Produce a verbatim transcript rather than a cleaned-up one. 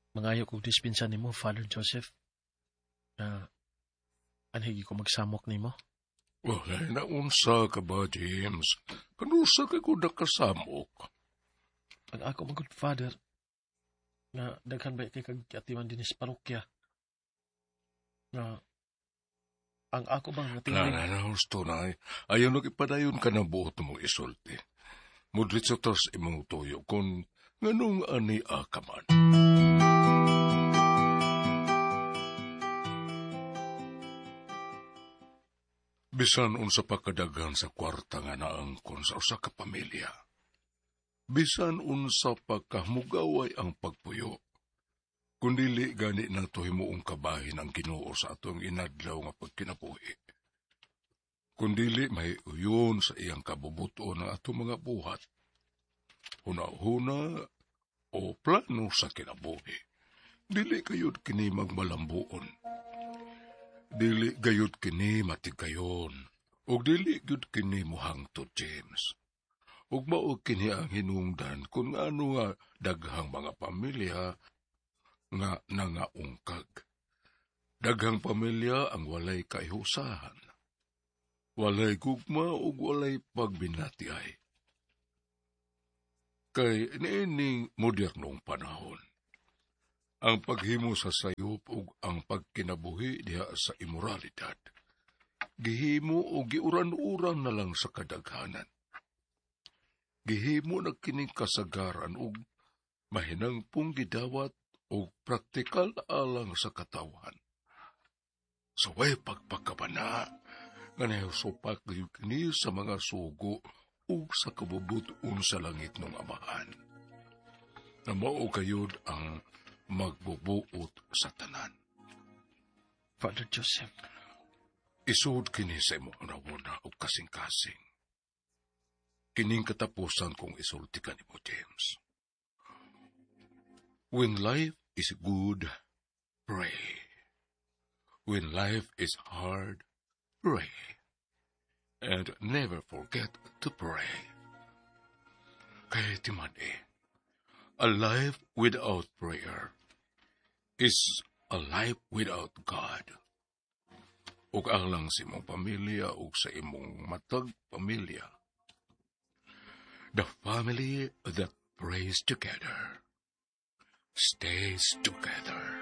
Mangayo kong dispinsa ni mo, Father Joseph, na anhigi ko magsamok ni mo. Wala na unsa ka ba, James? Kanusa ka ko nakasamok? Ang ako magod, Father, na daghan ba kay kag-atiman din sa parokya, na ang ako bang natingin... Klara na gusto na, ayaw nag-ipadayon ka na buot mong isulti. Mudrit sa tas imong tuyo kung nganong ani akaman. Bisan unsa pa kadaghan sa kwarta nga naangkon sa usa ka pamilya. Bisan unsa pa kahmugaway ang pagpuyo. Kundili gani nato himuong kabahin ang Ginoo sa atong inadlaw nga pagkinabuhi. Kundili may uyon sa iyang kabubuto ng atong mga buhat. Huna-huna o plano sa kinabuhi. Dili kayod kini magmalambuon. Dili gayud kini matigayon. O dili gayud kini muhangtod, James. Ug mao kini ang hinungdan kung ano nga daghang mga pamilya nga nangaungkag. Daghang pamilya ang walay kaihusahan. Walay gugma ug walay pagbinatiay. Kay niining modernong panahon, ang paghimo sa sayop ug ang pagkinabuhi diha sa imoralidad, gihimo o giuran-uran na lang sa kadaghanan. Gihimo na kining kasagaran ug mahinangpong gidawat ug praktikal alang sa katawhan. So way pagpakabana nga nahusupak kini sa mga sugo ug sa kabubuton sa langit ng Amahan. Na mao kayod ang magbubuot sa tanan. Father Joseph, Isuod kini sa imong una-una ug kasing-kasing. Kining katapusan kong isulti ka nimo, James. When life is good, pray. When life is hard, pray. And never forget to pray. Kaya timani, a life without prayer is a life without God. Ug ang lang sa imong pamilya ug sa imong matag pamilya. The family that prays together stays together.